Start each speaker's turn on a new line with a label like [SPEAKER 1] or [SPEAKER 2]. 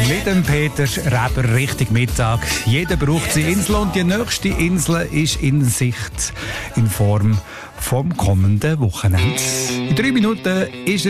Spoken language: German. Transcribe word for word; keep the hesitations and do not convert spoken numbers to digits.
[SPEAKER 1] Mit dem Peter Reber Richtung Mittag. Jeder braucht seine Insel und die nächste Insel ist in Sicht in Form vom kommenden Wochenende. In drei Minuten ist